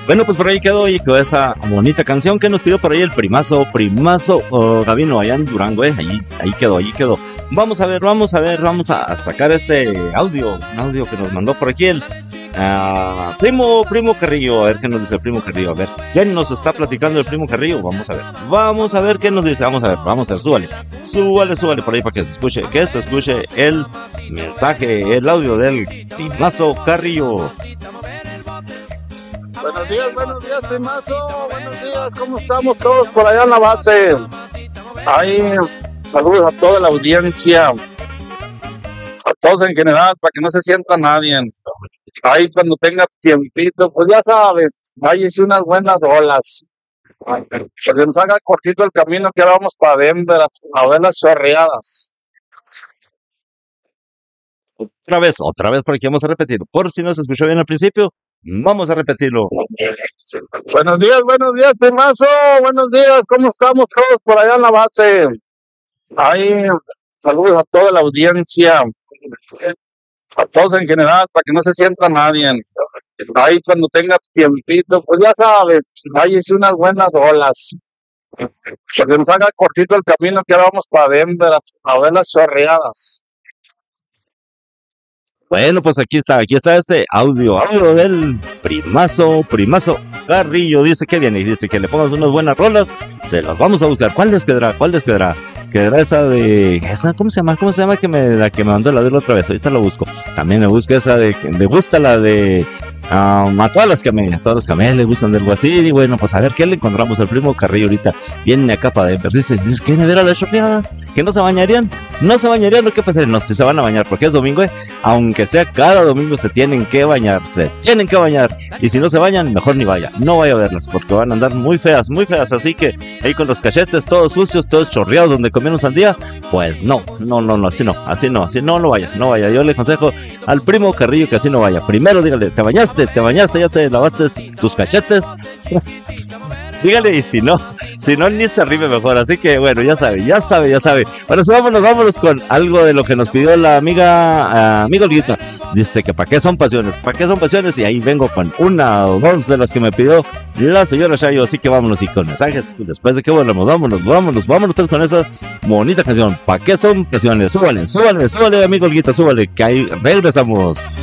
Bueno, pues por ahí quedó esa bonita canción que nos pidió por ahí el primazo Gabino allá en Durango, ahí quedó. Vamos a sacar un audio que nos mandó por aquí el Primo Carrillo, a ver qué nos dice el Primo Carrillo, a ver, ¿qué nos está platicando el Primo Carrillo? Vamos a ver qué nos dice, vamos a ver, súbale por ahí para que se escuche el mensaje, el audio del Primazo Carrillo. Buenos días, Primazo. Buenos días, ¿cómo estamos todos por allá en la base? Ahí, saludos a toda la audiencia, a todos en general, para que no se sienta nadie. Ahí, cuando tenga tiempito, pues ya sabe, ahí hice unas buenas olas. Que nos haga cortito el camino que ahora vamos para Denver a ver las chorreadas. Otra vez por aquí vamos a repetir, por si no se escuchó bien al principio. Vamos a repetirlo. Buenos días, Primazo. Buenos días, ¿cómo estamos todos por allá en la base? Ahí, saludos a toda la audiencia, a todos en general, para que no se sienta nadie. Ahí, cuando tenga tiempito, pues ya sabe, ahí hice unas buenas olas. Que nos haga cortito el camino que ahora vamos para Denver a ver las chorreadas. Bueno, pues aquí está este audio del Primazo Carrillo. Dice que viene y dice que le pongas unas buenas rolas, se las vamos a buscar. ¿Cuál les quedará? Quedará ¿cómo se llama? La que me mandó la de la otra vez, ahorita lo busco. También me busco esa me gusta la de a todas las que les gustan del Guasir. Y bueno, pues a ver qué le encontramos al Primo Carrillo ahorita. Viene acá para Denver, dice que viene a ver a las chorreadas, que no se bañarían, lo que pasa, no, si se van a bañar, porque es domingo, aunque sea cada domingo se tienen que bañar, y si no se bañan, mejor no vaya a verlas, porque van a andar muy feas, así que ahí con los cachetes todos sucios, todos chorreados, donde comieron sandía, pues no, así no vaya, yo le aconsejo al Primo Carrillo que así no vaya. Primero dígale, ¿te bañaste? ¿Ya te lavaste tus cachetes? Dígale, y si no, ni se arrime mejor. Así que bueno, ya sabe. Bueno, vámonos con algo de lo que nos pidió la amiga Olguita. Dice que ¿para qué son pasiones? Y ahí vengo con una o dos de las que me pidió la señora Chayo. Así que vámonos y con mensajes. Después de que volvamos, vámonos pues con esa bonita canción. ¿Para qué son pasiones? Súbale, amigo Olguita, súbale, que ahí regresamos.